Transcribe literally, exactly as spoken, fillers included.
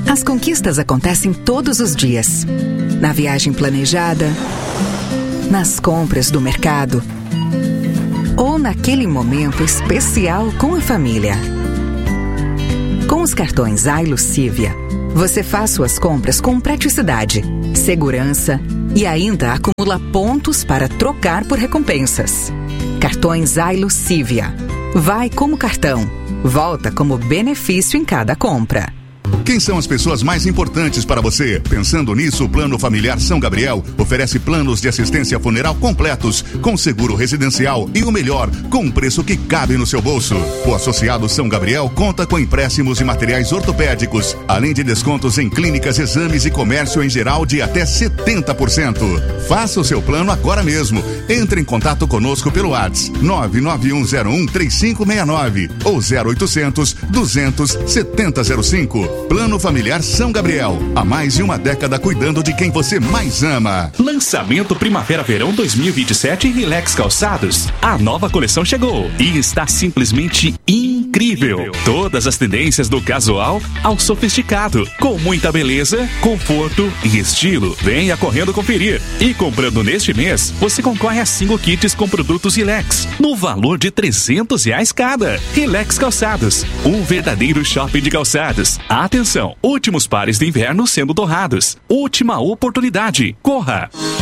As conquistas acontecem todos os dias. Na viagem planejada, nas compras do mercado ou naquele momento especial com a família. Com os cartões Ai Lucívia, você faz suas compras com praticidade, segurança e ainda acumula pontos para trocar por recompensas. Cartões Ai Lucívia. Vai como cartão, volta como benefício em cada compra. Quem são as pessoas mais importantes para você? Pensando nisso, o Plano Familiar São Gabriel oferece planos de assistência funeral completos, com seguro residencial e o melhor, com um preço que cabe no seu bolso. O associado São Gabriel conta com empréstimos e materiais ortopédicos, além de descontos em clínicas, exames e comércio em geral de até setenta por cento. Faça o seu plano agora mesmo. Entre em contato conosco pelo WhatsApp nove nove um zero um três cinco seis nove ou zero oitocentos, duzentos, setenta zero cinco. Plano Familiar São Gabriel. Há mais de uma década cuidando de quem você mais ama. Lançamento Primavera-Verão dois mil e vinte e sete Relax Calçados. A nova coleção chegou e está simplesmente incrível. Todas as tendências do casual ao sofisticado, com muita beleza, conforto e estilo. Venha correndo conferir. E comprando neste mês, você concorre a cinco kits com produtos Relax, no valor de trezentos reais cada. Relax Calçados, um verdadeiro shopping de calçados. Atenção, últimos pares de inverno sendo torrados. Última oportunidade. Corra!